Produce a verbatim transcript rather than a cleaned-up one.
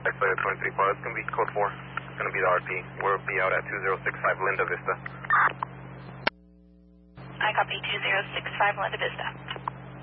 Flight twenty-three four, it's going to be code four. It's going to be the R P. We'll be out at two zero six five Linda Vista. I copy two zero six five Linda Vista.